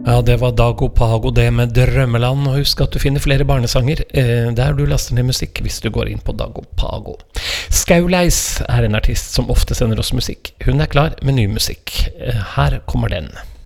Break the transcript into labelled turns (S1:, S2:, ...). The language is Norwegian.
S1: Ja, det var Dago Pago, det med Drømmeland, og husk at du finner flere barnesanger der du laster ned musikk hvis du går inn på Dago Pago. Skauleis er en artist som ofte sender oss musikk. Hun er klar med ny musikk. Her kommer den.